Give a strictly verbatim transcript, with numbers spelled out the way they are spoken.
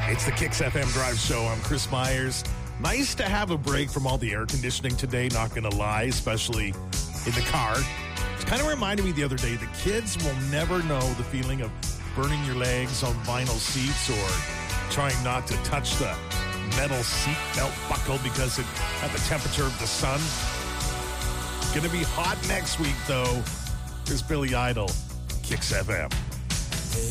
It's the Kicks F M Drive Show. I'm Chris Myers. Nice to have a break from all the air conditioning today, not going to lie, especially in the car. It's kind of reminded me the other day, the kids will never know the feeling of burning your legs on vinyl seats or trying not to touch the metal seat belt buckle because it at the temperature of the sun. Going to be hot next week, though. Here's Billy Idol, Kicks F M.